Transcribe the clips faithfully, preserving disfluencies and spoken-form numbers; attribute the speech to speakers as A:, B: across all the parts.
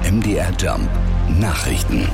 A: M D R Jump Nachrichten.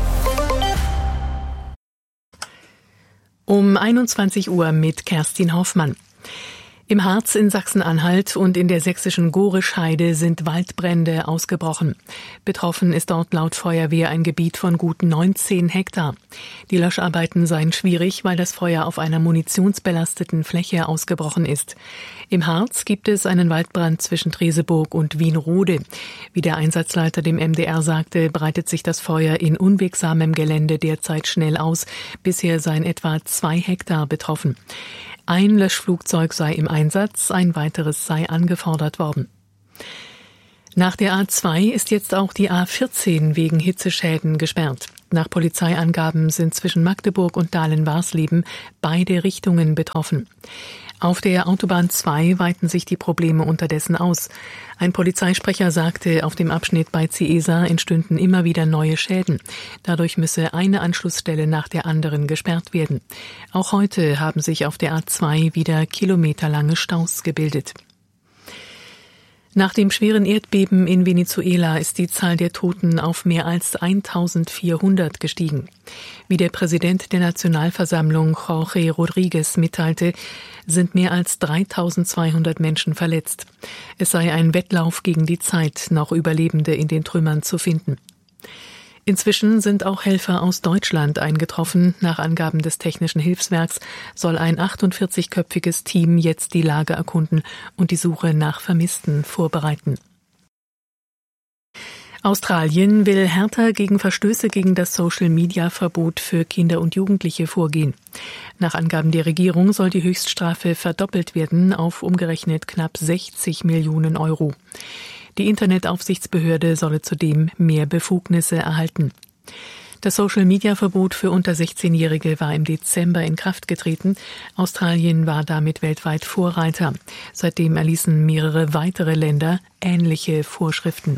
B: Um einundzwanzig Uhr mit Kerstin Hoffmann. Im Harz in Sachsen-Anhalt und in der sächsischen Gorischheide sind Waldbrände ausgebrochen. Betroffen ist dort laut Feuerwehr ein Gebiet von gut neunzehn Hektar. Die Löscharbeiten seien schwierig, weil das Feuer auf einer munitionsbelasteten Fläche ausgebrochen ist. Im Harz gibt es einen Waldbrand zwischen Treseburg und Wienrode. Wie der Einsatzleiter dem M D R sagte, breitet sich das Feuer in unwegsamem Gelände derzeit schnell aus. Bisher seien etwa zwei Hektar betroffen. Ein Löschflugzeug sei im Einsatz, ein weiteres sei angefordert worden. Nach der A zwei ist jetzt auch die A vierzehn wegen Hitzeschäden gesperrt. Nach Polizeiangaben sind zwischen Magdeburg und Dahlen-Warsleben beide Richtungen betroffen. Auf der Autobahn zwei weiten sich die Probleme unterdessen aus. Ein Polizeisprecher sagte, auf dem Abschnitt bei Ciesa entstünden immer wieder neue Schäden. Dadurch müsse eine Anschlussstelle nach der anderen gesperrt werden. Auch heute haben sich auf der A zwei wieder kilometerlange Staus gebildet. Nach dem schweren Erdbeben in Venezuela ist die Zahl der Toten auf mehr als eintausendvierhundert gestiegen. Wie der Präsident der Nationalversammlung Jorge Rodriguez mitteilte, sind mehr als dreitausendzweihundert Menschen verletzt. Es sei ein Wettlauf gegen die Zeit, noch Überlebende in den Trümmern zu finden. Inzwischen sind auch Helfer aus Deutschland eingetroffen. Nach Angaben des Technischen Hilfswerks soll ein achtundvierzigköpfiges Team jetzt die Lage erkunden und die Suche nach Vermissten vorbereiten. Australien will härter gegen Verstöße gegen das Social-Media-Verbot für Kinder und Jugendliche vorgehen. Nach Angaben der Regierung soll die Höchststrafe verdoppelt werden auf umgerechnet knapp sechzig Millionen Euro. Die Internetaufsichtsbehörde solle zudem mehr Befugnisse erhalten. Das Social-Media-Verbot für unter sechzehnjährige war im Dezember in Kraft getreten. Australien war damit weltweit Vorreiter. Seitdem erließen mehrere weitere Länder ähnliche Vorschriften.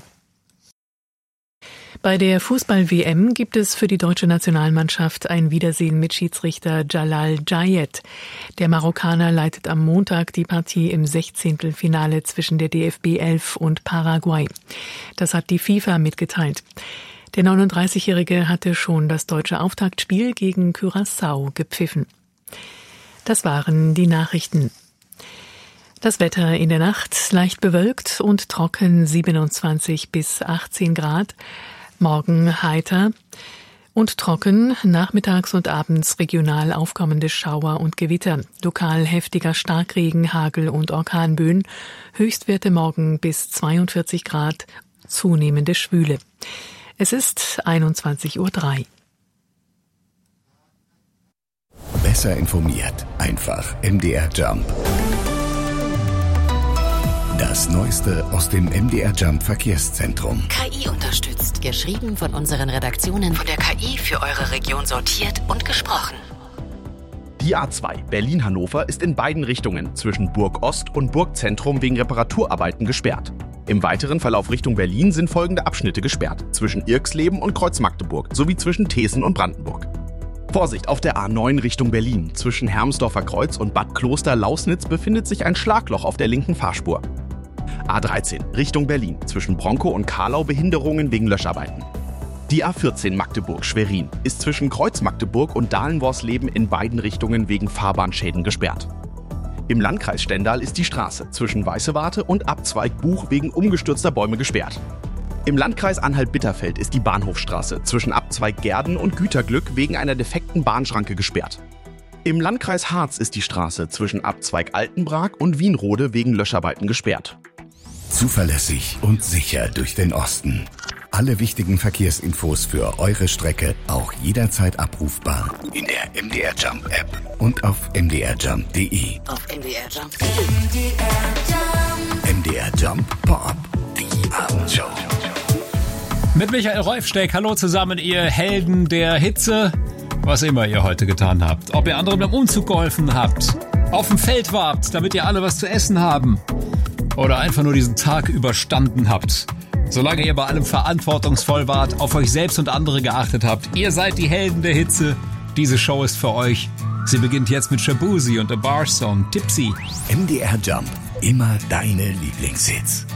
B: Bei der Fußball-W M gibt es für die deutsche Nationalmannschaft ein Wiedersehen mit Schiedsrichter Jalal Jayet. Der Marokkaner leitet am Montag die Partie im Sechzehntelfinale zwischen der D F B elf und Paraguay. Das hat die FIFA mitgeteilt. Der neununddreißigjährige hatte schon das deutsche Auftaktspiel gegen Curaçao gepfiffen. Das waren die Nachrichten. Das Wetter in der Nacht leicht bewölkt und trocken, siebenundzwanzig bis achtzehn Grad. Morgen heiter und trocken, nachmittags und abends regional aufkommende Schauer und Gewitter. Lokal heftiger Starkregen, Hagel und Orkanböen. Höchstwerte morgen bis zweiundvierzig Grad, zunehmende Schwüle. Es ist einundzwanzig Uhr drei.
A: Besser informiert, einfach M D R Jump. Das Neueste aus dem M D R Jump Verkehrszentrum.
C: K I unterstützt. Geschrieben von unseren Redaktionen. Von der K I für eure Region sortiert und gesprochen.
D: Die A zwei Berlin-Hannover ist in beiden Richtungen zwischen Burg Ost und Burgzentrum wegen Reparaturarbeiten gesperrt. Im weiteren Verlauf Richtung Berlin sind folgende Abschnitte gesperrt. Zwischen Irxleben und Kreuz Magdeburg sowie zwischen Thesen und Brandenburg. Vorsicht, auf der A neun Richtung Berlin. Zwischen Hermsdorfer Kreuz und Bad Kloster-Lausnitz befindet sich ein Schlagloch auf der linken Fahrspur. A dreizehn Richtung Berlin. Zwischen Bronkow und Karlau Behinderungen wegen Löscharbeiten. Die A vierzehn Magdeburg-Schwerin ist zwischen Kreuz Magdeburg und Dahlen-Worsleben in beiden Richtungen wegen Fahrbahnschäden gesperrt. Im Landkreis Stendal ist die Straße zwischen Weißewarte und Abzweig Buch wegen umgestürzter Bäume gesperrt. Im Landkreis Anhalt-Bitterfeld ist die Bahnhofstraße zwischen Abzweig Gerden und Güterglück wegen einer defekten Bahnschranke gesperrt. Im Landkreis Harz ist die Straße zwischen Abzweig Altenbrag und Wienrode wegen Löscharbeiten gesperrt.
A: Zuverlässig und sicher durch den Osten. Alle wichtigen Verkehrsinfos für eure Strecke auch jederzeit abrufbar in der M D R Jump App und auf m d r jump punkt d e.
C: Auf M D R Jump.
A: M D R Jump Pop, die Abendshow.
E: Mit Michael Rolfsteck, hallo zusammen, ihr Helden der Hitze. Was immer ihr heute getan habt. Ob ihr anderen beim Umzug geholfen habt, auf dem Feld wart, damit ihr alle was zu essen haben. Oder einfach nur diesen Tag überstanden habt. Solange ihr bei allem verantwortungsvoll wart, auf euch selbst und andere geachtet habt. Ihr seid die Helden der Hitze. Diese Show ist für euch. Sie beginnt jetzt mit Shabuzi und A Bar Song, Tipsy.
A: M D R Jump, immer deine Lieblingshits.